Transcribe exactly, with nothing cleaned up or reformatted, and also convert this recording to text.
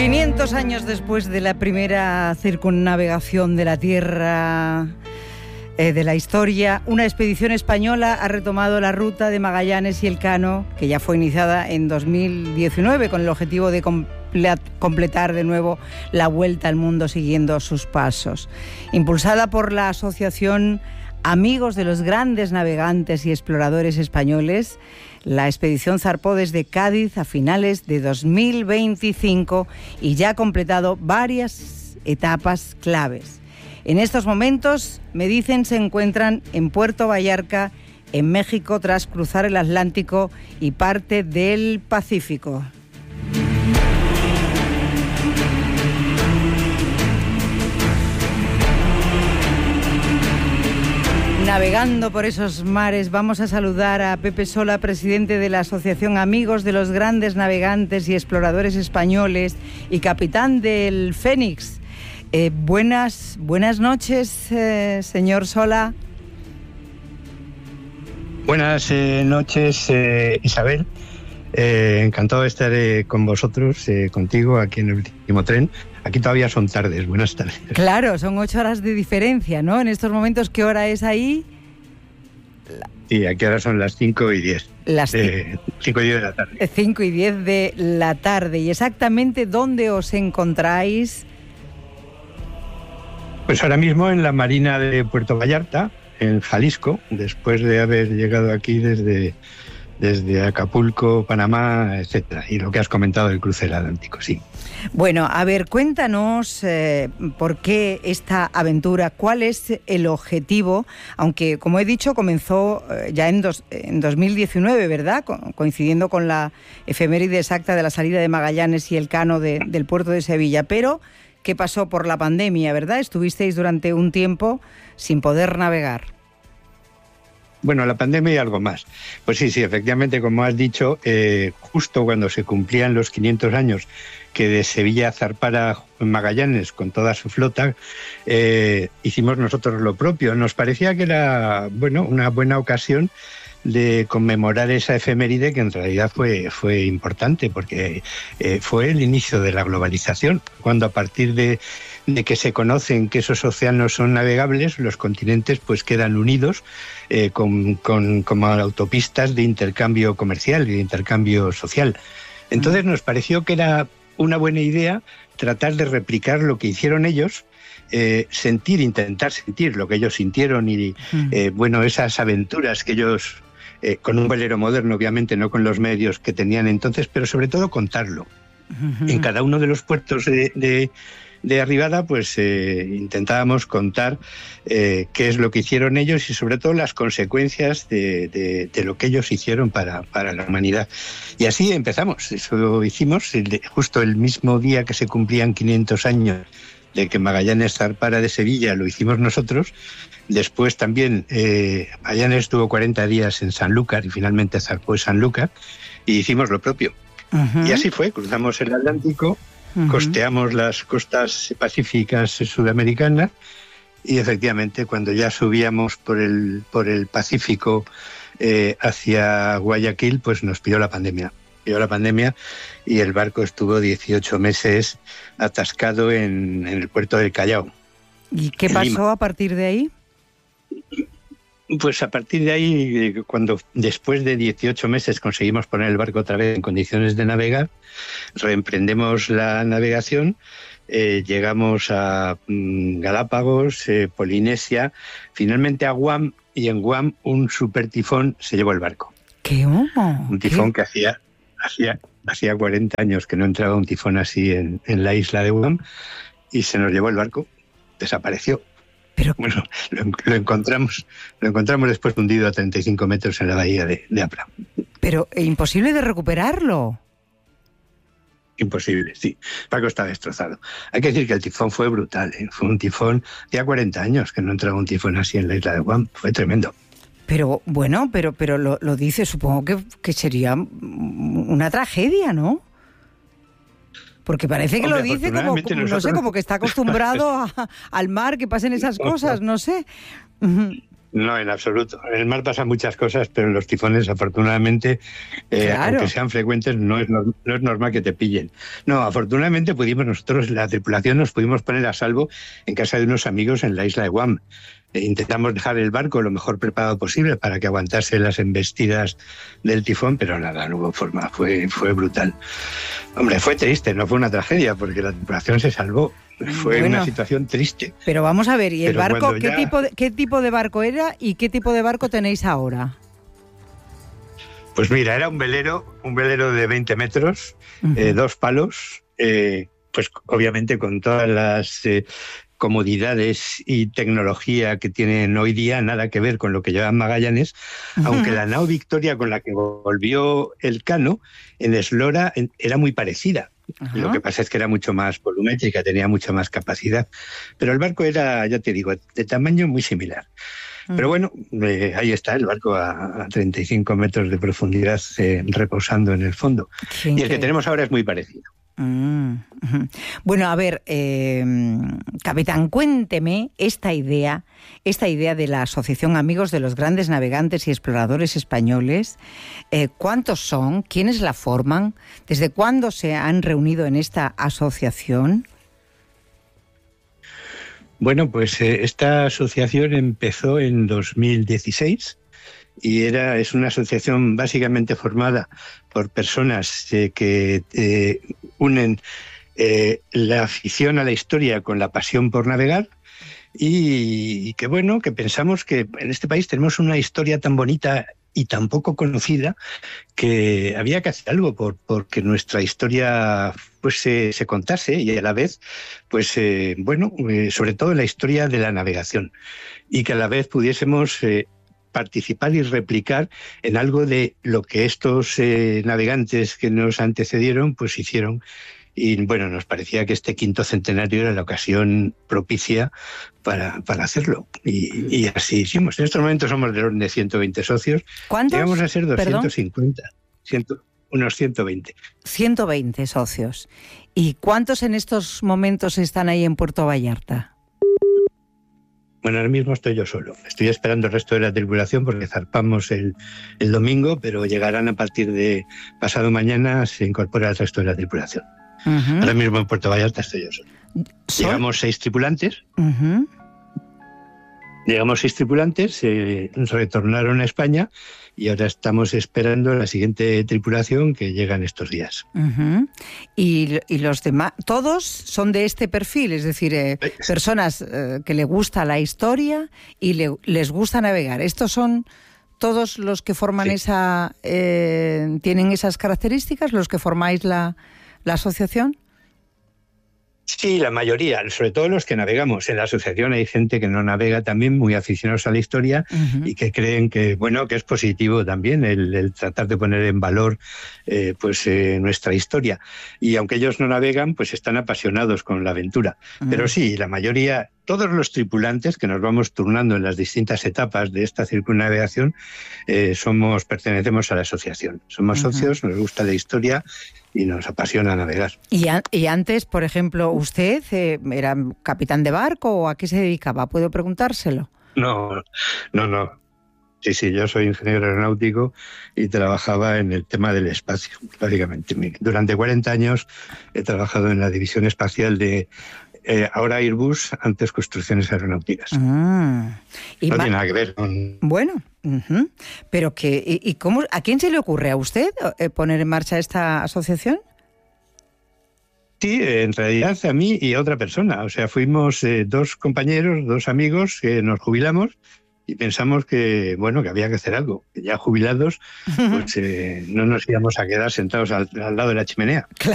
quinientos años después de la primera circunnavegación de la Tierra eh, de la historia, una expedición española ha retomado la ruta de Magallanes y Elcano, que ya fue iniciada en dos mil diecinueve con el objetivo de comple- completar de nuevo la vuelta al mundo siguiendo sus pasos. Impulsada por la asociación Amigos de los Grandes Navegantes y Exploradores Españoles, la expedición zarpó desde Cádiz a finales de dos mil veinticinco y ya ha completado varias etapas claves. En estos momentos, me dicen, se encuentran en Puerto Vallarta, en México, tras cruzar el Atlántico y parte del Pacífico. Navegando por esos mares, vamos a saludar a Pepe Sola, presidente de la Asociación Amigos de los Grandes Navegantes y Exploradores Españoles y capitán del Fénix. Eh, buenas, buenas noches, eh, señor Sola. Buenas eh, noches, eh, Isabel. Eh, encantado de estar eh, con vosotros, eh, contigo, aquí en el último tren. Aquí todavía son tardes, buenas tardes. Claro, son ocho horas de diferencia, ¿no? En estos momentos, ¿qué hora es ahí? Sí, aquí ahora son las cinco y diez. Las eh, cinco y diez de la tarde. cinco y diez de la tarde. ¿Y exactamente dónde os encontráis? Pues ahora mismo en la Marina de Puerto Vallarta, en Jalisco, después de haber llegado aquí desde... desde Acapulco, Panamá, etcétera, y lo que has comentado del cruce del Atlántico, sí. Bueno, a ver, cuéntanos eh, por qué esta aventura, cuál es el objetivo, aunque, como he dicho, comenzó eh, ya en, dos, en dos mil diecinueve, ¿verdad?, Co- coincidiendo con la efeméride exacta de la salida de Magallanes y Elcano de, del puerto de Sevilla, pero ¿qué pasó por la pandemia, verdad? Estuvisteis durante un tiempo sin poder navegar. Bueno, la pandemia y algo más. Pues sí, sí, efectivamente, como has dicho, eh, justo cuando se cumplían los quinientos años que de Sevilla zarpara Magallanes con toda su flota, eh, hicimos nosotros lo propio. Nos parecía que era, bueno, una buena ocasión de conmemorar esa efeméride que en realidad fue, fue importante, porque eh, fue el inicio de la globalización, cuando a partir de, de que se conocen que esos océanos son navegables, los continentes pues quedan unidos eh, con, con, como autopistas de intercambio comercial y de intercambio social. Entonces nos pareció que era una buena idea tratar de replicar lo que hicieron ellos, eh, sentir, intentar sentir lo que ellos sintieron y, eh, bueno, esas aventuras que ellos... Eh, con un velero moderno, obviamente, no con los medios que tenían entonces, pero sobre todo contarlo. Uh-huh. En cada uno de los puertos de, de, de arribada, pues eh, intentábamos contar eh, qué es lo que hicieron ellos y sobre todo las consecuencias de, de, de lo que ellos hicieron para, para la humanidad. Y así empezamos, eso lo hicimos el, justo el mismo día que se cumplían quinientos años de que Magallanes zarpara de Sevilla, lo hicimos nosotros. Después también eh, Magallanes estuvo cuarenta días en Sanlúcar y finalmente zarpó en Sanlúcar y hicimos lo propio. Uh-huh. Y así fue, cruzamos el Atlántico, uh-huh. costeamos las costas pacíficas sudamericanas y efectivamente cuando ya subíamos por el, por el Pacífico eh, hacia Guayaquil, pues nos pilló la pandemia. Pilló la pandemia y el barco estuvo dieciocho meses atascado en, en el puerto del Callao. ¿Y qué pasó Lima. A partir de ahí? Pues a partir de ahí, cuando después de dieciocho meses conseguimos poner el barco otra vez en condiciones de navegar, reemprendemos la navegación, eh, llegamos a mm, Galápagos, eh, Polinesia, finalmente a Guam, y en Guam un super tifón se llevó el barco. ¿Qué? Un tifón ¿Qué? que hacía, hacía, hacía cuarenta años que no entraba un tifón así en, en la isla de Guam, y se nos llevó el barco, desapareció. Pero... Bueno, lo, lo encontramos lo encontramos después hundido a treinta y cinco metros en la bahía de, de Apra. Pero imposible de recuperarlo. Imposible, sí. El barco está destrozado. Hay que decir que el tifón fue brutal, ¿eh? Fue un tifón, ya cuarenta años que no entraba un tifón así en la isla de Guam. Fue tremendo. Pero bueno, pero pero lo, lo dice, supongo que, que sería una tragedia, ¿no? Porque parece que Hombre, lo dice como, como nosotros... no sé, como que está acostumbrado a, al mar, que pasen esas cosas, no sé. No, en absoluto. En el mar pasan muchas cosas, pero en los tifones, afortunadamente, eh, Claro. aunque sean frecuentes, no es, no, no es normal que te pillen. No, afortunadamente pudimos nosotros, la tripulación, nos pudimos poner a salvo en casa de unos amigos en la isla de Guam. Eh, intentamos dejar el barco lo mejor preparado posible para que aguantase las embestidas del tifón, pero nada, no hubo forma, fue, fue brutal. Hombre, fue triste, no fue una tragedia, porque la tripulación se salvó. Fue Bueno, una situación triste. Pero vamos a ver, ¿y el Pero barco cuando qué ya- tipo de, qué tipo de barco era y qué tipo de barco tenéis ahora? Pues mira, era un velero, un velero de veinte metros, Ujú. eh, dos palos, eh, pues obviamente con todas las eh, comodidades y tecnología que tienen hoy día, nada que ver con lo que llevan Magallanes, aunque la nao Victoria con la que volvió el Cano en Eslora en- era muy parecida. Ajá. Lo que pasa es que era mucho más volumétrica, tenía mucha más capacidad, pero el barco era, ya te digo, de tamaño muy similar. Pero bueno, eh, ahí está el barco a, a treinta y cinco metros de profundidad eh, reposando en el fondo. Qué Y el que increíble. tenemos ahora es muy parecido. Mm, ujú. Bueno, a ver, eh, capitán, cuénteme esta idea, esta idea de la Asociación Amigos de los Grandes Navegantes y Exploradores Españoles. Eh, ¿Cuántos son? ¿Quiénes la forman? ¿Desde cuándo se han reunido en esta asociación? Bueno, pues eh, esta asociación empezó en dos mil dieciséis y era, es una asociación básicamente formada por personas eh, que eh, unen eh, la afición a la historia con la pasión por navegar y, y que bueno, que pensamos que en este país tenemos una historia tan bonita y tan poco conocida que había que hacer algo por porque nuestra historia pues se, se contase y a la vez pues eh, bueno eh, sobre todo la historia de la navegación y que a la vez pudiésemos eh, participar y replicar en algo de lo que estos eh, navegantes que nos antecedieron pues hicieron. Y bueno, nos parecía que este quinto centenario era la ocasión propicia para, para hacerlo. Y, y así hicimos. En estos momentos somos del orden de ciento veinte socios. ¿Cuántos? Llegamos a ser Perdón. doscientos cincuenta, cien, unos ciento veinte. ciento veinte socios. ¿Y cuántos en estos momentos están ahí en Puerto Vallarta? Bueno, ahora mismo estoy yo solo. Estoy esperando el resto de la tripulación porque zarpamos el, el domingo, pero llegarán a partir de pasado mañana, se incorpora el resto de la tripulación. Uh-huh. Ahora mismo en Puerto Vallarta estoy yo solo. ¿Son? Llegamos seis tripulantes. Uh-huh. Llegamos seis tripulantes, se retornaron a España y ahora estamos esperando la siguiente tripulación que llega en estos días. Uh-huh. Y, y los demás, todos son de este perfil, es decir, eh, personas eh, que les gusta la historia y le, les gusta navegar. ¿Estos son todos los que forman Sí. esa, eh, tienen esas características, los que formáis la, la asociación? Sí, la mayoría, sobre todo los que navegamos. En la asociación hay gente que no navega también, muy aficionados a la historia Uh-huh. y que creen que bueno que es positivo también el, el tratar de poner en valor eh, pues eh, nuestra historia. Y aunque ellos no navegan, pues están apasionados con la aventura. Uh-huh. Pero sí, la mayoría, todos los tripulantes que nos vamos turnando en las distintas etapas de esta circunnavegación, eh, somos pertenecemos a la asociación. Somos Uh-huh. socios, nos gusta la historia y nos apasiona navegar. Y, a, y antes, por ejemplo, ¿usted eh, era capitán de barco o a qué se dedicaba? ¿Puedo preguntárselo? No, no, no. Sí, sí, yo soy ingeniero aeronáutico y trabajaba en el tema del espacio, básicamente. Durante cuarenta años he trabajado en la división espacial de eh, ahora Airbus, antes Construcciones Aeronáuticas. Ah, y No ma- tiene nada que ver con... Bueno, uh-huh. Pero que, ¿y, y cómo, a quién se le ocurre a usted eh, poner en marcha esta asociación? Sí, en realidad a mí y a otra persona. O sea, fuimos eh, dos compañeros, dos amigos que nos jubilamos y pensamos que, bueno, que había que hacer algo. Que ya jubilados, pues eh, no nos íbamos a quedar sentados al, al lado de la chimenea. Claro.